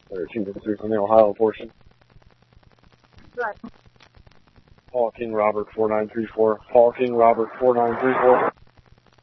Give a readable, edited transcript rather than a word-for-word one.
1353 from the Ohio portion. Right. Paul King Robert 4934. Paul King Robert 4934.